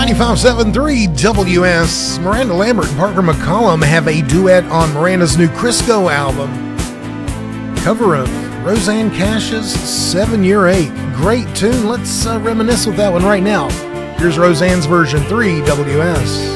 95.73 WS. Miranda Lambert and Parker McCollum have a duet on Miranda's new Crisco album. Cover of Rosanne Cash's 7 Year 8. Great tune. Let's reminisce with that one right now. Here's Rosanne's version 3 WS.